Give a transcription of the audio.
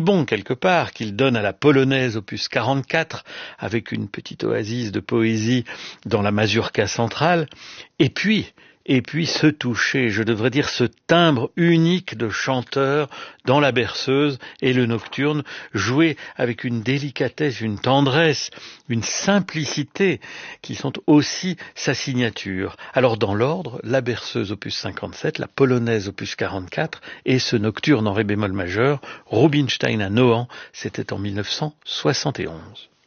bon quelque part qu'il donne à la polonaise opus 44 avec une petite oasis de poésie dans la mazurka centrale. Et puis ce toucher, je devrais dire ce timbre unique de chanteur dans la berceuse et le nocturne, joué avec une délicatesse, une tendresse, une simplicité qui sont aussi sa signature. Alors dans l'ordre, la berceuse opus 57, la polonaise opus 44 et ce nocturne en ré bémol majeur, Rubinstein à Nohant, c'était en 1971.